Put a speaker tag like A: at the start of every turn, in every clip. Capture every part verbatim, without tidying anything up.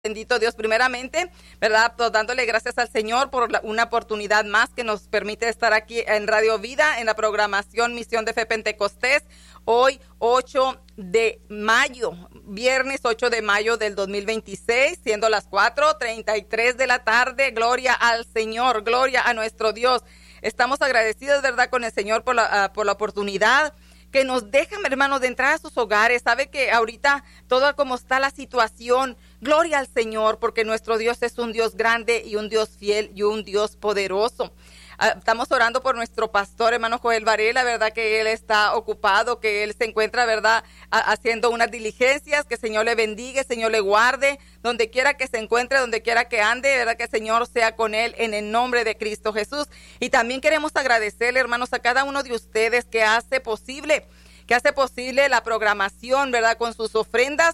A: Bendito Dios, primeramente, ¿verdad? Pues dándole gracias al Señor por la, una oportunidad más que nos permite estar aquí en Radio Vida, en la programación Misión de Fe Pentecostés, hoy ocho de mayo, viernes ocho de mayo del dos mil veintiséis, siendo las cuatro treinta y tres de la tarde. Gloria al Señor, gloria a nuestro Dios. Estamos agradecidos, ¿verdad?, con el Señor por la, uh, por la oportunidad que nos dejan, hermanos, de entrar a sus hogares. Sabe que ahorita todo como está la situación, gloria al Señor, porque nuestro Dios es un Dios grande y un Dios fiel y un Dios poderoso. Uh, estamos orando por nuestro pastor, hermano Joel Varela, verdad que él está ocupado, que él se encuentra, verdad, a, haciendo unas diligencias. Que el Señor le bendiga, el Señor le guarde, donde quiera que se encuentre, donde quiera que ande, verdad que el Señor sea con él en el nombre de Cristo Jesús. Y también queremos agradecerle, hermanos, a cada uno de ustedes que hace posible, que hace posible la programación, verdad, con sus ofrendas,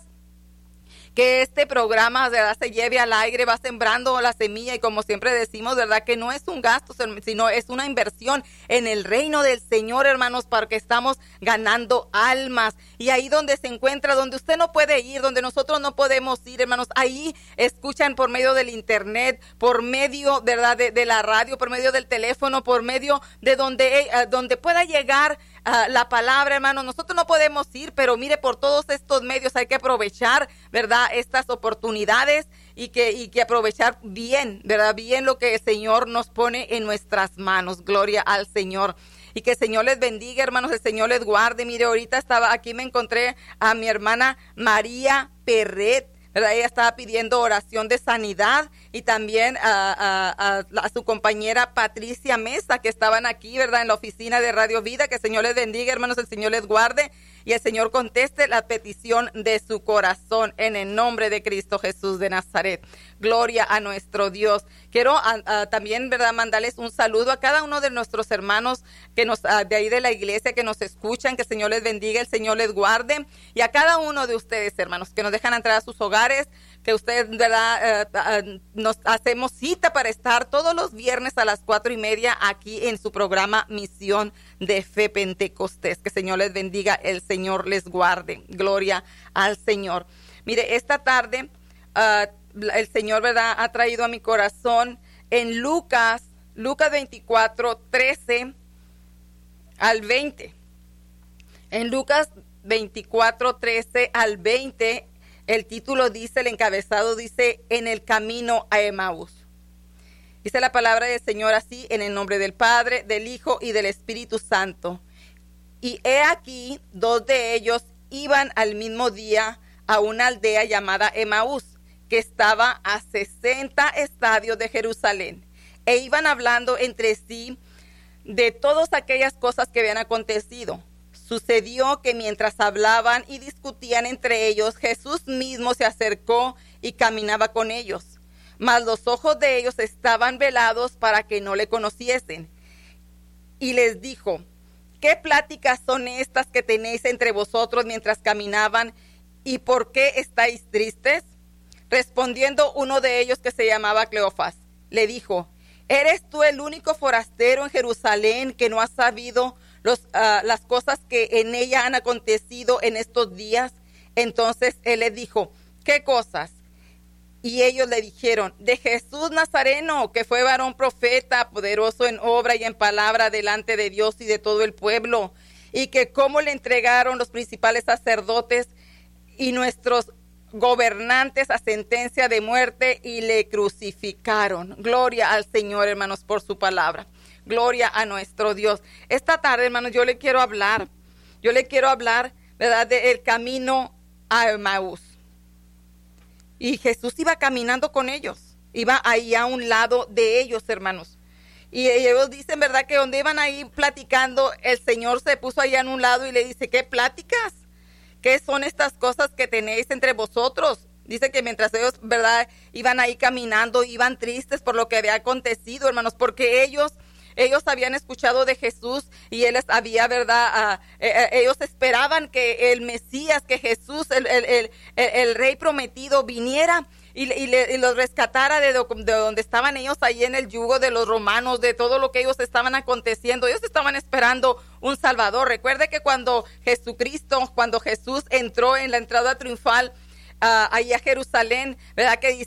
A: que este programa, ¿verdad?, se lleve al aire, va sembrando la semilla, y como siempre decimos, ¿verdad?, que no es un gasto, sino es una inversión en el reino del Señor, hermanos, porque estamos ganando almas. Y ahí donde se encuentra, donde usted no puede ir, donde nosotros no podemos ir, hermanos, ahí escuchan por medio del internet, por medio, ¿verdad?, de, de la radio, por medio del teléfono, por medio de donde, uh, donde pueda llegar uh, la palabra, hermanos. Nosotros no podemos ir, pero mire, por todos estos medios hay que aprovechar, ¿verdad?, estas oportunidades, y que, y que aprovechar bien, ¿verdad? Bien lo que el Señor nos pone en nuestras manos. Gloria al Señor. Y que el Señor les bendiga, hermanos, el Señor les guarde. Mire, ahorita estaba aquí, me encontré a mi hermana María Perret, ¿verdad? Ella estaba pidiendo oración de sanidad, y también a, a, a, a su compañera Patricia Mesa, que estaban aquí, ¿verdad?, en la oficina de Radio Vida. Que el Señor les bendiga, hermanos, el Señor les guarde, y el Señor conteste la petición de su corazón en el nombre de Cristo Jesús de Nazaret. Gloria a nuestro Dios. Quiero a, a, también, ¿verdad?, mandarles un saludo a cada uno de nuestros hermanos que nos a, de ahí de la iglesia, que nos escuchan. Que el Señor les bendiga, el Señor les guarde, y a cada uno de ustedes, hermanos, que nos dejan entrar a sus hogares, que ustedes, ¿verdad?, uh, uh, nos hacemos cita para estar todos los viernes a las cuatro y media aquí en su programa Misión de Fe Pentecostés. Que el Señor les bendiga, el Señor les guarde. Gloria al Señor. Mire, esta tarde uh, el Señor, ¿verdad?, ha traído a mi corazón en Lucas, Lucas veinticuatro, trece al veinte. En Lucas veinticuatro, trece al veinte, el título dice, el encabezado dice, en el camino a Emaús. Dice la palabra del Señor así, en el nombre del Padre, del Hijo y del Espíritu Santo. Y he aquí, dos de ellos iban al mismo día a una aldea llamada Emaús, que estaba a sesenta estadios de Jerusalén, e iban hablando entre sí de todas aquellas cosas que habían acontecido. Sucedió que mientras hablaban y discutían entre ellos, Jesús mismo se acercó y caminaba con ellos. Mas los ojos de ellos estaban velados para que no le conociesen. Y les dijo, ¿qué pláticas son estas que tenéis entre vosotros mientras caminaban? ¿Y por qué estáis tristes? Respondiendo uno de ellos, que se llamaba Cleofas, le dijo, ¿eres tú el único forastero en Jerusalén que no has sabido Los, uh, las cosas que en ella han acontecido en estos días? Entonces él les dijo, ¿qué cosas? Y ellos le dijeron, de Jesús Nazareno, que fue varón profeta, poderoso en obra y en palabra delante de Dios y de todo el pueblo, y que cómo le entregaron los principales sacerdotes y nuestros gobernantes a sentencia de muerte, y le crucificaron. Gloria al Señor, hermanos, por su palabra. Gloria a nuestro Dios. Esta tarde, hermanos, yo le quiero hablar, yo le quiero hablar, ¿verdad?, del camino a Emaús. Y Jesús iba caminando con ellos, iba ahí a un lado de ellos, hermanos. Y ellos dicen, ¿verdad?, que donde iban ahí platicando, el Señor se puso ahí en un lado y le dice, ¿qué pláticas? ¿Qué son estas cosas que tenéis entre vosotros? Dice que mientras ellos, ¿verdad?, iban ahí caminando, iban tristes por lo que había acontecido, hermanos, porque ellos... Ellos habían escuchado de Jesús, y él les había, ¿verdad? Uh, eh, ellos esperaban que el Mesías, que Jesús, el, el, el, el rey prometido, viniera y, y, le, y los rescatara de, do, de donde estaban ellos ahí en el yugo de los romanos, de todo lo que ellos estaban aconteciendo. Ellos estaban esperando un Salvador. Recuerde que cuando Jesucristo, cuando Jesús entró en la entrada triunfal, uh, ahí a Jerusalén, ¿verdad? Que